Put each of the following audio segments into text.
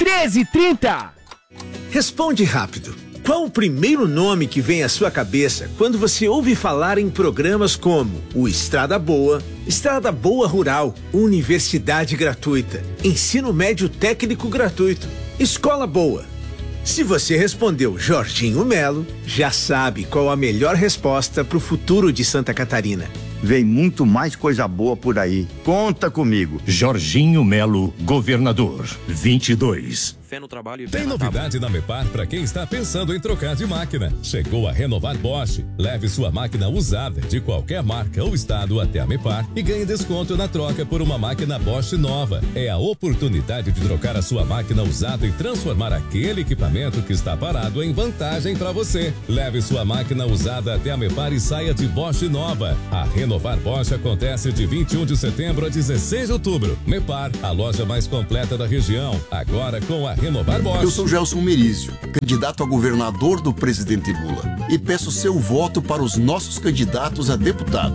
13h30. Responde rápido. Qual o primeiro nome que vem à sua cabeça quando você ouve falar em programas como o Estrada Boa Rural, Universidade Gratuita, Ensino Médio Técnico Gratuito, Escola Boa? Se você respondeu Jorginho Melo, já sabe qual a melhor resposta para o futuro de Santa Catarina. Vem muito mais coisa boa por aí. Conta comigo. Jorginho Melo, governador. 22. Fé no trabalho e Tem novidade na Mepar para quem está pensando em trocar de máquina. Chegou a Renovar Bosch. Leve sua máquina usada de qualquer marca ou estado até a Mepar e ganhe desconto na troca por uma máquina Bosch nova. É a oportunidade de trocar a sua máquina usada e transformar aquele equipamento que está parado em vantagem para você. Leve sua máquina usada até a Mepar e saia de Bosch nova. A Renovar Bosch acontece de 21 de setembro a 16 de outubro. Mepar, a loja mais completa da região. Agora com a Renovar Bosch. Eu sou Gelson Merizio, candidato a governador do presidente Lula, e peço seu voto para os nossos candidatos a deputado.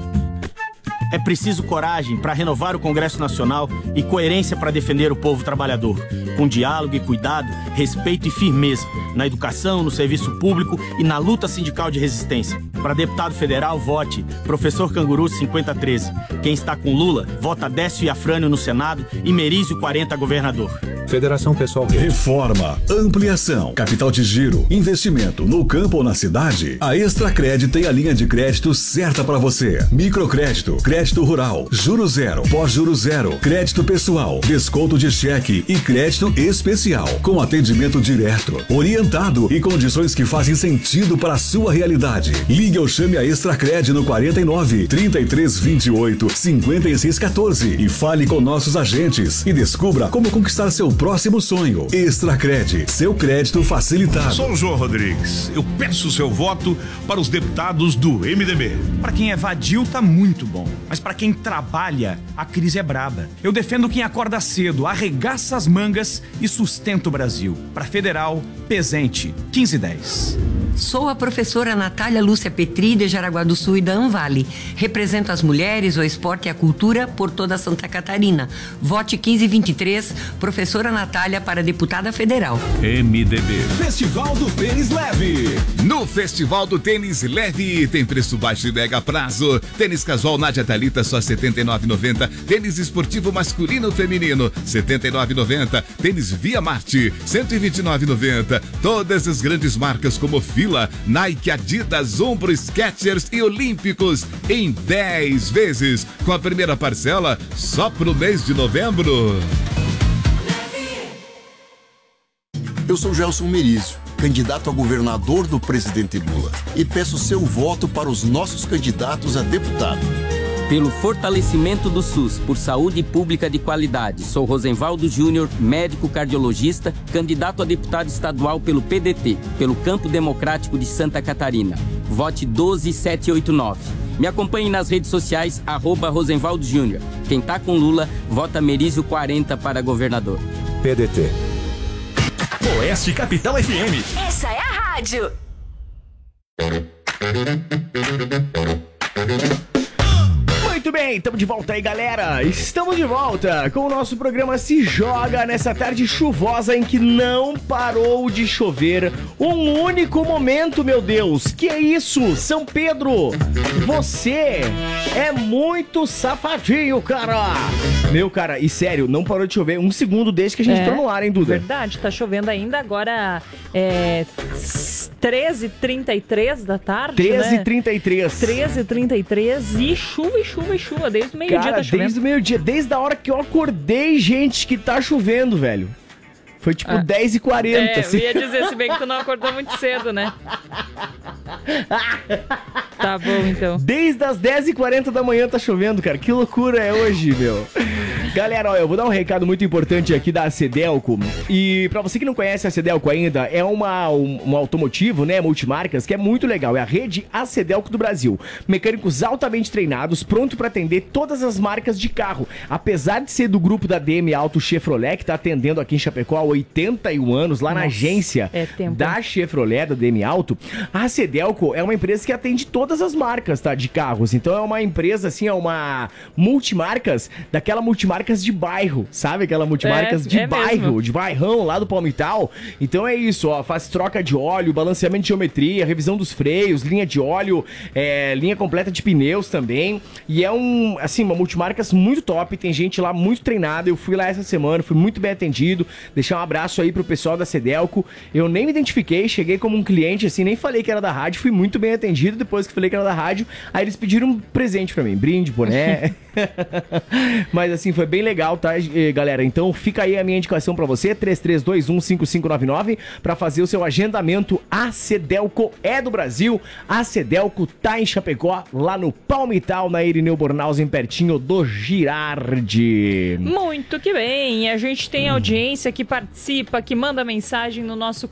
É preciso coragem para renovar o Congresso Nacional e coerência para defender o povo trabalhador, com diálogo e cuidado, respeito e firmeza, na educação, no serviço público e na luta sindical de resistência. Para deputado federal, vote Professor Canguru 5013. Quem está com Lula, vota Décio Iafrânio no Senado e Merizio 40 governador. Federação Pessoal. Reforma, ampliação, capital de giro, investimento no campo ou na cidade. A Extracred tem a linha de crédito certa para você. Microcrédito, crédito rural, juro zero, pós-juro zero, crédito pessoal, desconto de cheque e crédito especial, com atendimento direto, orientado e condições que fazem sentido para a sua realidade. Ligue ou chame a Extracred no 49 33 28 56 14 e fale com nossos agentes e descubra como conquistar seu próximo sonho. Extracred, seu crédito facilitado. Sou o João Rodrigues. Eu peço seu voto para os deputados do MDB. Para quem é vadio, tá muito bom. Mas para quem trabalha, a crise é braba. Eu defendo quem acorda cedo, arregaça as mangas e sustenta o Brasil. Para Federal, Pesente, 1510. Sou a professora Natália Lúcia Petri, de Jaraguá do Sul e da Anvale. Represento as mulheres, o esporte e a cultura por toda Santa Catarina. Vote 1523, professora Natália para deputada federal. MDB. Festival do Tênis Leve. No Festival do Tênis Leve tem preço baixo e mega prazo. Tênis casual Nádia Thalita só R$ 79,90. Tênis esportivo masculino ou feminino R$ 79,90. Tênis Via Marte R$ 129,90. Todas as grandes marcas como Fila, Nike, Adidas, Umbro, Skechers e Olímpicos em 10 vezes, com a primeira parcela só pro mês de novembro. Eu sou Gelson Merizio, candidato a governador do presidente Lula, e peço seu voto para os nossos candidatos a deputado. Pelo fortalecimento do SUS, por saúde pública de qualidade, sou Rosenvaldo Júnior, médico cardiologista, candidato a deputado estadual pelo PDT, pelo Campo Democrático de Santa Catarina. Vote 12789. Me acompanhe nas redes sociais, @Rosenvaldo Júnior. Quem tá com Lula, vota Merizio 40 para governador. PDT. Oeste Capital FM. Essa é a rádio. Muito bem, estamos de volta aí, galera. Estamos de volta com o nosso programa Se Joga nessa tarde chuvosa em que não parou de chover um único momento, meu Deus. Que é isso, São Pedro? Você é muito safadinho, cara. Meu, cara, e sério, não parou de chover um segundo desde que a gente entrou no ar, hein, Duda? Verdade, tá chovendo ainda agora 13h33 da tarde, 13h33. 13h33 e chuva, desde o meio-dia tá chovendo. Desde o meio-dia, desde a hora que eu acordei, gente, que tá chovendo, velho. Foi tipo 10h40. Assim. Eu ia dizer, se bem que tu não acordou muito cedo, né? Tá bom, então. Desde as 10h40 da manhã tá chovendo, cara. Que loucura é hoje, meu. Galera, ó, eu vou dar um recado muito importante aqui da Cedelco. E pra você que não conhece a Cedelco ainda, é um automotivo, né, multimarcas, que é muito legal. É a rede Cedelco do Brasil. Mecânicos altamente treinados, pronto pra atender todas as marcas de carro. Apesar de ser do grupo da DM Auto Chevrolet, que tá atendendo aqui em Chapecó há 81 anos, lá na agência da Chevrolet, da DM Auto, a Cedelco Cedelco é uma empresa que atende todas as marcas, tá, de carros. Então é uma empresa, assim, é uma multimarcas, daquela multimarcas de bairro, sabe? Aquela multimarcas de bairro, mesmo. De bairrão, lá do Palmital. Então é isso, ó, faz troca de óleo, balanceamento de geometria, revisão dos freios, linha de óleo, linha completa de pneus também. E é uma multimarcas muito top, tem gente lá muito treinada. Eu fui lá essa semana, fui muito bem atendido. Deixar um abraço aí pro pessoal da Cedelco. Eu nem me identifiquei, cheguei como um cliente, assim, nem falei que era da rádio, fui muito bem atendido depois que falei que era da rádio. Aí eles pediram um presente pra mim, brinde, boné. Mas assim, foi bem legal, tá, galera? Então fica aí a minha indicação pra você, 33215599, pra fazer o seu agendamento. A Cedelco é do Brasil, a Cedelco tá em Chapecó, lá no Palmital, na Irineu Bornhausen, pertinho do Girardi. Muito que bem, a gente tem audiência que participa, que manda mensagem no nosso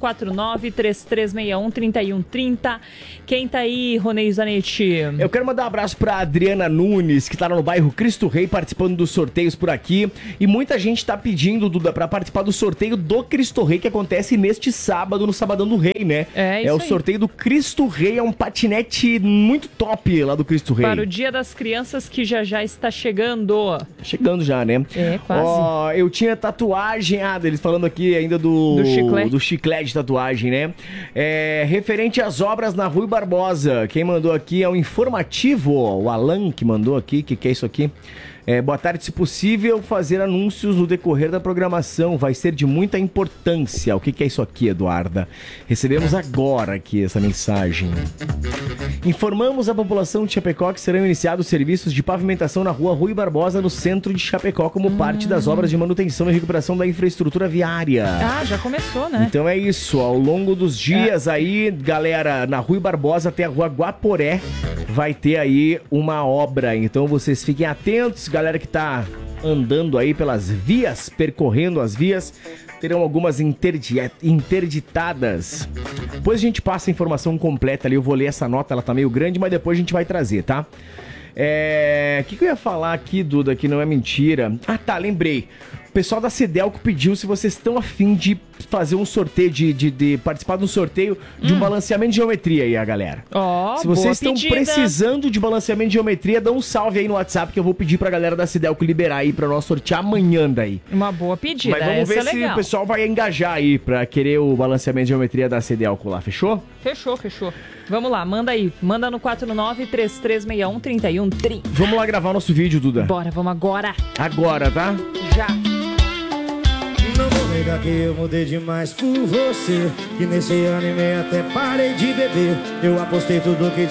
49-3361-3130. Quem tá aí, Ronei Zanetti? Eu quero mandar um abraço pra Adriana Nunes, que tá lá no bairro Cristo Rei, participando dos sorteios por aqui. E muita gente tá pedindo, Duda, pra participar do sorteio do Cristo Rei, que acontece neste sábado, no Sabadão do Rei, né? É o sorteio do Cristo Rei, é um patinete muito top lá do Cristo Rei. Para o Dia das Crianças, que já está chegando. Chegando já, né? É, quase. Ó, eu tinha tatuagem, eles falando aqui ainda do chiclete de tatuagem, né? Referente às obras na Rui Barbosa, quem mandou aqui é o informativo, o Alan que mandou aqui, que é isso aqui? Boa tarde, se possível fazer anúncios no decorrer da programação, vai ser de muita importância. O que é isso aqui, Eduarda? Recebemos agora aqui essa mensagem. Informamos a população de Chapecó que serão iniciados serviços de pavimentação na rua Rui Barbosa, no centro de Chapecó, como parte das obras de manutenção e recuperação da infraestrutura viária. Ah, já começou, né? Então é isso, ao longo dos dias aí, galera, na Rui Barbosa até a rua Guaporé, vai ter aí uma obra. Então vocês fiquem atentos, galera que tá andando aí pelas vias, percorrendo as vias, terão algumas interditadas. Depois a gente passa a informação completa ali, eu vou ler essa nota, ela tá meio grande, mas depois a gente vai trazer, tá? O que eu ia falar aqui, Duda, que não é mentira? Ah, tá, lembrei. O pessoal da Cedelco pediu se vocês estão a fim de fazer um sorteio, de participar de um sorteio de um balanceamento de geometria aí, a galera. Se vocês estão precisando de balanceamento de geometria, dá um salve aí no WhatsApp que eu vou pedir pra galera da Cedelco liberar aí pra nós sortear amanhã daí. Uma boa pedida, mas vamos ver se o pessoal vai engajar aí pra querer o balanceamento de geometria da Cedelco lá, fechou? Fechou. Vamos lá, manda aí. Manda no 49-3361-3130. Vamos lá gravar o nosso vídeo, Duda. Bora, vamos agora. Agora, tá? Já. Não vou negar que eu mudei demais por você, que nesse ano e meio até parei de beber. Eu apostei tudo que